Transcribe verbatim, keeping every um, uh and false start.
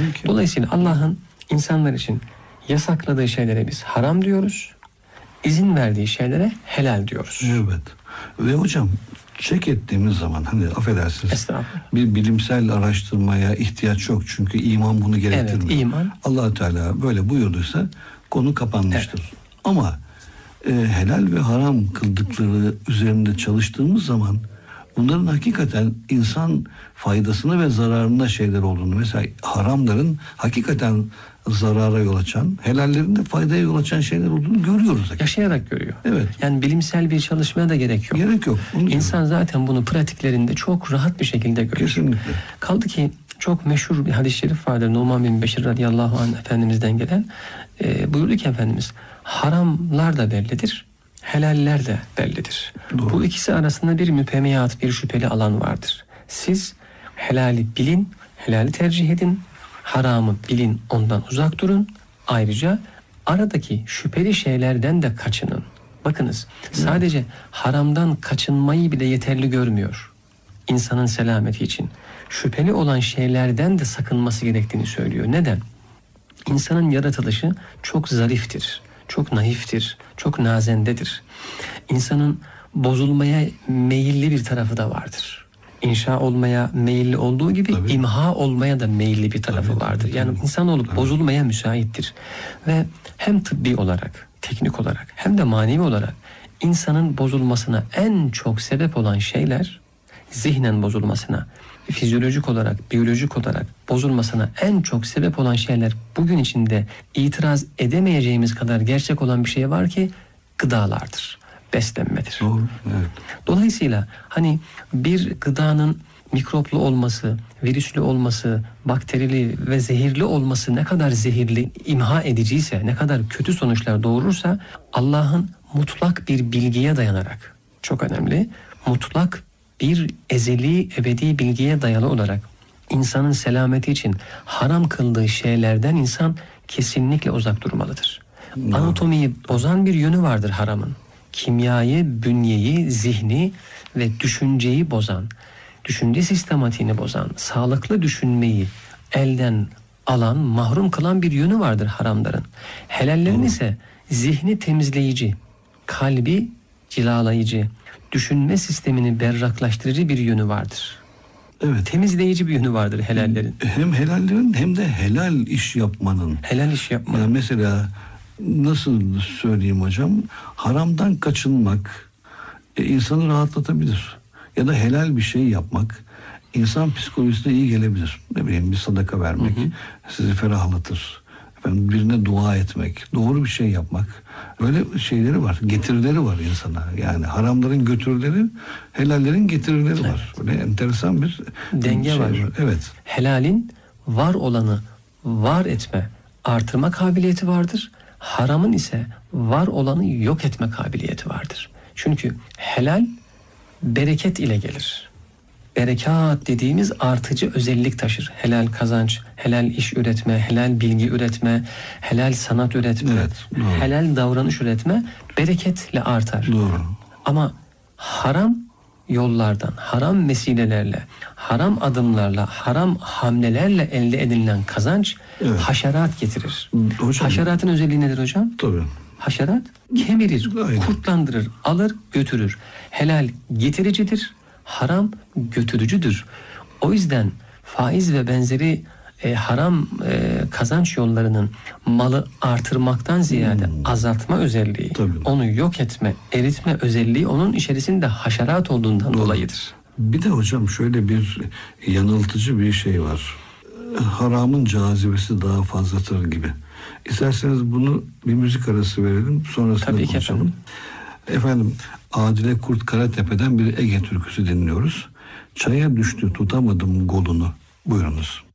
Mümkün. Dolayısıyla Allah'ın insanlar için yasakladığı şeylere biz haram diyoruz. İzin verdiği şeylere helal diyoruz. Evet. Ve hocam çek ettiğimiz zaman hani affedersiniz Estağfurullah. bir bilimsel araştırmaya ihtiyaç yok. Çünkü iman bunu gerektirmiyor. Evet, iman. Allah Teala böyle buyurduysa konu kapanmıştır. Evet. Ama e, helal ve haram kıldıkları üzerinde çalıştığımız zaman bunların hakikaten insan faydasına ve zararına şeyler olduğunu, mesela haramların hakikaten zarara yol açan, helallerin de faydaya yol açan şeyler olduğunu görüyoruz. Hakikaten. Yaşayarak görüyor. Evet. Yani bilimsel bir çalışmaya da gerek yok. Gerek yok. İnsan zaten bunu pratiklerinde çok rahat bir şekilde görüyor. Kesinlikle. Kaldı ki çok meşhur bir hadis-i şerif vardır. Numan bin Beşir radıyallahu anh Efendimiz'den gelen. E, buyurdu ki Efendimiz, haramlar da bellidir, helaller de bellidir. Doğru. Bu ikisi arasında bir müpemiyat, bir şüpheli alan vardır. Siz helali bilin, helali tercih edin. Haramı bilin, ondan uzak durun. Ayrıca aradaki şüpheli şeylerden de kaçının. Bakınız, sadece haramdan kaçınmayı bile yeterli görmüyor insanın selameti için. Şüpheli olan şeylerden de sakınması gerektiğini söylüyor. Neden? İnsanın yaratılışı çok zariftir, çok naiftir, çok nazendedir. İnsanın bozulmaya meyilli bir tarafı da vardır. İnşa olmaya meyilli olduğu gibi tabii, imha olmaya da meyilli bir tarafı tabii, vardır. Tabii, yani tabii, insanoğlu tabii. bozulmaya müsaittir. Ve hem tıbbi olarak, teknik olarak hem de manevi olarak insanın bozulmasına en çok sebep olan şeyler, zihnen bozulmasına, fizyolojik olarak, biyolojik olarak bozulmasına en çok sebep olan şeyler, bugün içinde itiraz edemeyeceğimiz kadar gerçek olan bir şey var ki gıdalardır. Beslenmedir. Doğru, evet. Dolayısıyla hani bir gıdanın mikroplu olması, virüslü olması, bakterili ve zehirli olması ne kadar zehirli, imha ediciyse, ne kadar kötü sonuçlar doğurursa, Allah'ın mutlak bir bilgiye dayanarak, çok önemli, mutlak bir ezeli, ebedi bilgiye dayalı olarak insanın selameti için haram kıldığı şeylerden insan kesinlikle uzak durmalıdır. Hmm. Anatomiyi bozan bir yönü vardır haramın. Kimyayı, bünyeyi, zihni ve düşünceyi bozan, düşünce sistematiğini bozan, sağlıklı düşünmeyi elden alan, mahrum kılan bir yönü vardır haramların. Helallerin ise zihni temizleyici, kalbi cilalayıcı, düşünme sistemini berraklaştırıcı bir yönü vardır. Evet. Temizleyici bir yönü vardır helallerin. Hem helallerin hem de helal iş yapmanın. Helal iş yapmanın. Yani mesela nasıl söyleyeyim hocam? Haramdan kaçınmak e, insanı rahatlatabilir. Ya da helal bir şey yapmak insan psikolojisine iyi gelebilir. Ne bileyim bir sadaka vermek hı hı. sizi ferahlatır. Efendim birine dua etmek, doğru bir şey yapmak. Böyle şeyleri var, getirileri var insana. Yani haramların götürüleri, helallerin getirileri evet. var. Böyle enteresan bir denge şey var. var. Evet. Helalin var olanı var etme, artırma kabiliyeti vardır. Haramın ise var olanı yok etme kabiliyeti vardır. Çünkü helal bereket ile gelir. Berekat dediğimiz artıcı özellik taşır. Helal kazanç, helal iş üretme, helal bilgi üretme, helal sanat üretme, evet, helal davranış üretme bereketle artar. Doğru. Ama haram yollardan, haram vesilelerle, haram adımlarla, haram hamlelerle elde edilen kazanç evet. haşerat getirir. Hocam, haşeratın özelliği nedir hocam? Tabii. Haşerat kemirir, aynen. kurtlandırır, alır, götürür. Helal getiricidir, haram götürücüdür. O yüzden faiz ve benzeri e, haram e, kazanç yollarının malı artırmaktan ziyade hmm. azaltma özelliği, tabii. onu yok etme, eritme özelliği onun içerisinde haşerat olduğundan Doğru. dolayıdır. Bir de hocam şöyle bir yanıltıcı bir şey var. Haramın cazibesi daha fazladır gibi. İsterseniz bunu bir müzik arası verelim, sonrasında Tabii konuşalım. Efendim. efendim Adile Kurt Karatepe'den bir Ege türküsü dinliyoruz. Çaya düştü tutamadım golunu. Buyurunuz.